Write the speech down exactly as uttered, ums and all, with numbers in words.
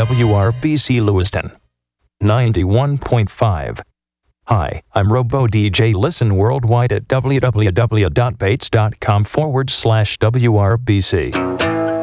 W R B C Lewiston, ninety-one point five. Hi, I'm Robo D J. Listen worldwide at www.bates.com forward slash WRBC.